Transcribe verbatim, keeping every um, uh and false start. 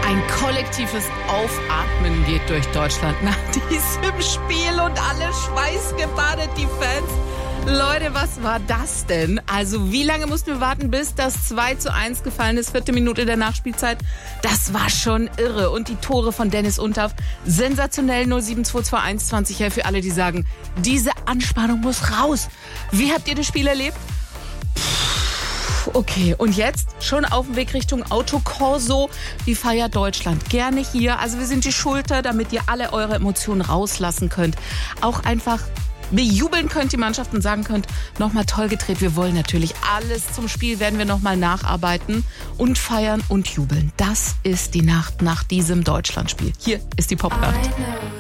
Ein kollektives Aufatmen geht durch Deutschland nach diesem Spiel und alle schweißgebadet, die Fans. Leute, was war das denn? Also wie lange mussten wir warten, bis das zwei zu eins gefallen ist? Vierte Minute der Nachspielzeit. Das war schon irre. Und die Tore von Dennis Untaff, sensationell. null sieben zwei zwei eins zwanzig her für alle, die sagen, diese Anspannung muss raus. Wie habt ihr das Spiel erlebt? Okay, und jetzt schon auf dem Weg Richtung Autokorso. Wie feiert Deutschland? Gerne hier. Also wir sind die Schulter, damit ihr alle eure Emotionen rauslassen könnt. Auch einfach bejubeln könnt die Mannschaft und sagen könnt, nochmal toll gedreht. Wir wollen natürlich alles zum Spiel, werden wir nochmal nacharbeiten und feiern und jubeln. Das ist die Nacht nach diesem Deutschlandspiel. Hier ist die Popnacht.